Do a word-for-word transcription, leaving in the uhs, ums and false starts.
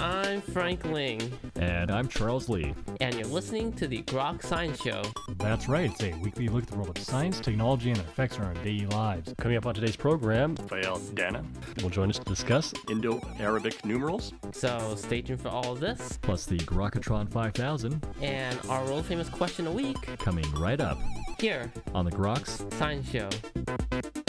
I'm Frank Ling. And I'm Charles Lee. And you're listening to the Grok Science Show. That's right, it's a weekly look at the world of science, technology, and their effects on our daily lives. Coming up on today's program, Fael Dana will join us to discuss Indo-Arabic numerals. So stay tuned for all of this. Plus the Grokatron five thousand. And our world famous question a week. Coming right up. Here. On the Groks Science Show.